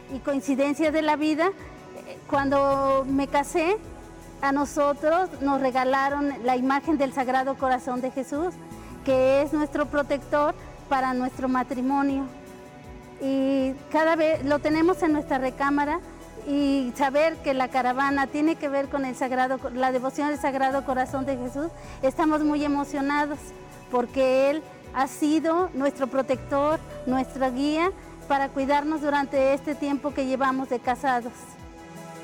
y coincidencia de la vida, cuando me casé, a nosotros nos regalaron la imagen del Sagrado Corazón de Jesús, que es nuestro protector para nuestro matrimonio. Y cada vez lo tenemos en nuestra recámara, y saber que la caravana tiene que ver con la devoción del Sagrado Corazón de Jesús, estamos muy emocionados porque Él ha sido nuestro protector, nuestra guía para cuidarnos durante este tiempo que llevamos de casados.